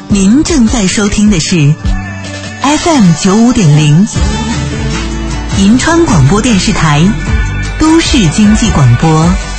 您正在收听的是 FM95.0 银川广播电视台都市经济广播。